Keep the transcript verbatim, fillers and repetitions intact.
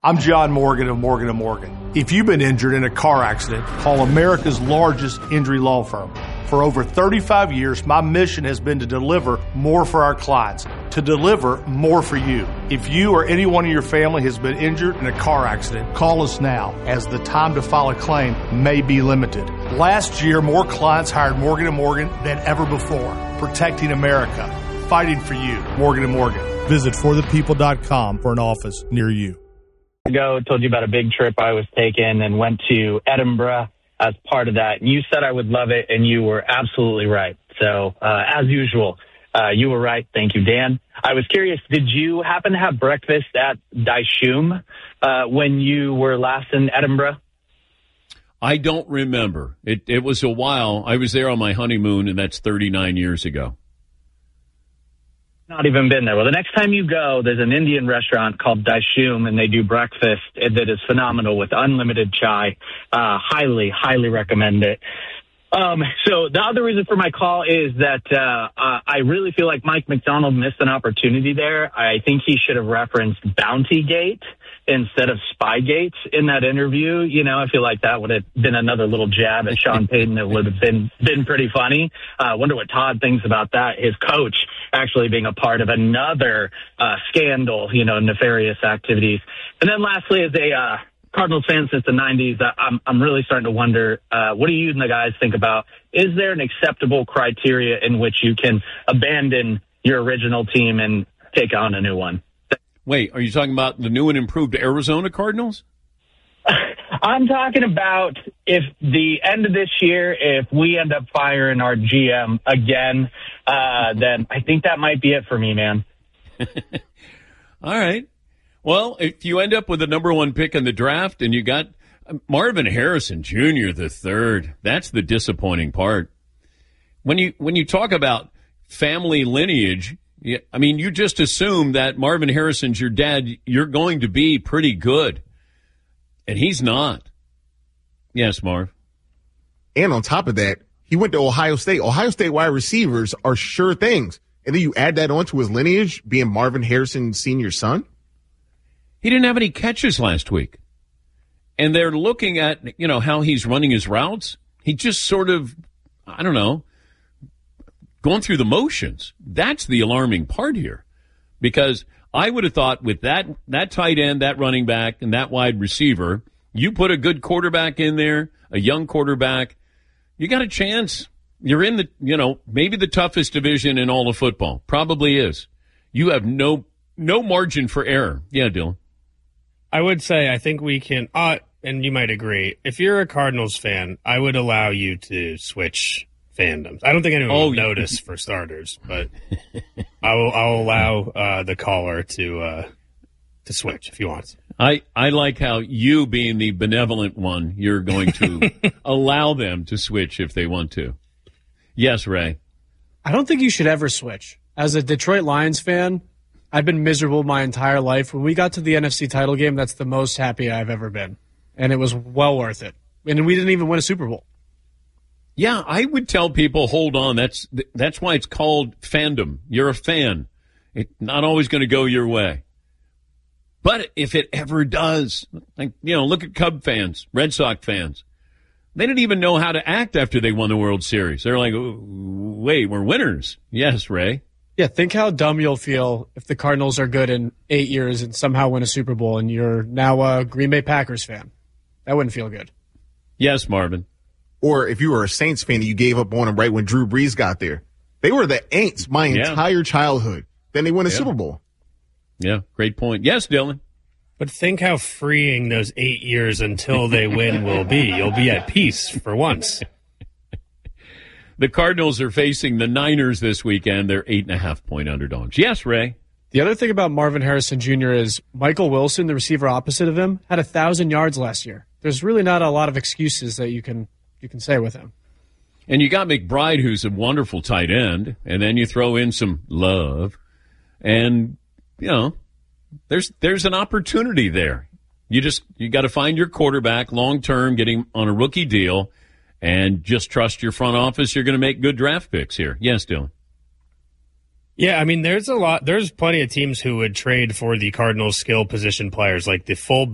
I'm John Morgan of Morgan and Morgan. If you've been injured in a car accident, call America's largest injury law firm. For over thirty-five years, my mission has been to deliver more for our clients, to deliver more for you. If you or anyone in your family has been injured in a car accident, call us now, as the time to file a claim may be limited. Last year, more clients hired Morgan and Morgan than ever before, protecting America, fighting for you. Morgan and Morgan. Visit for the people dot com for an office near you. ago, told you about a big trip I was taking and went to Edinburgh as part of that. And you said I would love it, and you were absolutely right. So, uh, as usual, uh, you were right. Thank you, Dan. I was curious, did you happen to have breakfast at Daishum uh, when you were last in Edinburgh? I don't remember. It, it was a while. I was there on my honeymoon, and that's thirty-nine years ago. Not even been there. Well, the next time you go, there's an Indian restaurant called Daishum, and they do breakfast that is phenomenal with unlimited chai. Uh, highly, highly recommend it. Um, so the other reason for my call is that uh, uh, I really feel like Mike McDonald missed an opportunity there. I think he should have referenced Bountygate instead of Spygate in that interview. You know, I feel like that would have been another little jab at Sean Payton that would have been been pretty funny. I uh, wonder what Todd thinks about that, his coach actually being a part of another uh, scandal, you know, nefarious activities. And then lastly, as a uh, Cardinals fan since the nineties, I'm, I'm really starting to wonder, uh, what do you and the guys think about? Is there an acceptable criteria in which you can abandon your original team and take on a new one? Wait, are you talking about the new and improved Arizona Cardinals? I'm talking about if the end of this year, if we end up firing our G M again, uh, then I think that might be it for me, man. All right. Well, if you end up with the number one pick in the draft and you got Marvin Harrison Junior the third, that's the disappointing part. When you when you talk about family lineage, I mean, you just assume that Marvin Harrison's your dad, you're going to be pretty good. And he's not. Yes, Marv. And on top of that, he went to Ohio State. Ohio State wide receivers are sure things. And then you add that onto his lineage, being Marvin Harrison Senior's son. He didn't have any catches last week. And they're looking at, you know, how he's running his routes. He just sort of, I don't know, going through the motions. That's the alarming part here. Because I would have thought with that that tight end, that running back, and that wide receiver, you put a good quarterback in there, a young quarterback, you got a chance. You're in the, you know, maybe the toughest division in all of football. Probably is. You have no no margin for error. Yeah, Dylan. I would say I think we can, uh, and you might agree, if you're a Cardinals fan, I would allow you to switch fandoms. I don't think anyone oh, will notice for starters, but I will I'll allow uh, the caller to uh, to switch if he wants. I, I like how you, being the benevolent one, you're going to allow them to switch if they want to. Yes, Ray. I don't think you should ever switch. As a Detroit Lions fan, I've been miserable my entire life. When we got to the N F C title game, that's the most happy I've ever been. And it was well worth it. And we didn't even win a Super Bowl. Yeah, I would tell people, hold on. That's that's why it's called fandom. You're a fan. It's not always going to go your way. But if it ever does, like, you know, look at Cub fans, Red Sox fans. They didn't even know how to act after they won the World Series. They're like, wait, we're winners. Yes, Ray. Yeah, think how dumb you'll feel if the Cardinals are good in eight years and somehow win a Super Bowl and you're now a Green Bay Packers fan. That wouldn't feel good. Yes, Marvin. Or if you were a Saints fan and you gave up on them right when Drew Brees got there. They were the Aints my yeah. entire childhood. Then they won a yeah. Super Bowl. Yeah, great point. Yes, Dylan. But think how freeing those eight years until they win will be. You'll be at peace for once. The Cardinals are facing the Niners this weekend. They're eight and a half point underdogs. Yes, Ray. The other thing about Marvin Harrison Junior is Michael Wilson, the receiver opposite of him, had a thousand yards last year. There's really not a lot of excuses that you can you can say with him. And you got McBride, who's a wonderful tight end, and then you throw in some Love, and you know, there's there's an opportunity there. You just you got to find your quarterback long term, get him on a rookie deal, and just trust your front office. You're going to make good draft picks here. Yes, Dylan. Yeah, I mean, there's a lot. There's plenty of teams who would trade for the Cardinals' skill position players, like the full